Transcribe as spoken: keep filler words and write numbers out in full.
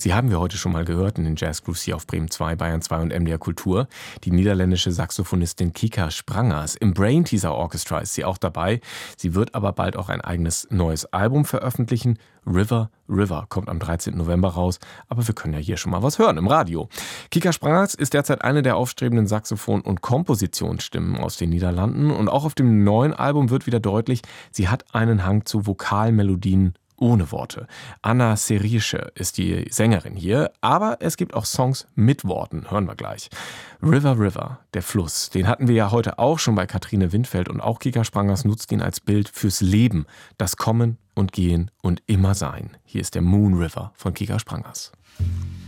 Sie haben wir heute schon mal gehört in den Jazz Grooves hier auf Bremen zwei, Bayern zwei und M D R Kultur. Die niederländische Saxophonistin Kika Sprangers. Im Brain Teaser Orchestra ist sie auch dabei. Sie wird aber bald auch ein eigenes neues Album veröffentlichen. River, River kommt am dreizehnten November raus. Aber wir können ja hier schon mal was hören im Radio. Kika Sprangers ist derzeit eine der aufstrebenden Saxophon- und Kompositionsstimmen aus den Niederlanden. Und auch auf dem neuen Album wird wieder deutlich, sie hat einen Hang zu Vokalmelodien ohne Worte. Anna Serische ist die Sängerin hier, aber es gibt auch Songs mit Worten, hören wir gleich. River, River, der Fluss, den hatten wir ja heute auch schon bei Katrine Windfeld und auch Kika Sprangers nutzt ihn als Bild fürs Leben, das Kommen und Gehen und immer Sein. Hier ist der Moon River von Kika Sprangers.